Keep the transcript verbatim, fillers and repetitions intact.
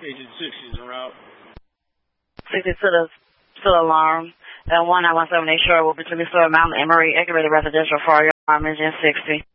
Agent sixty is en route. sixty to the, to the alarm. Uh, one nine one seven eight Sherwood between Sawyer Mountain and Marie Activated Residential for your alarm, Agent sixty.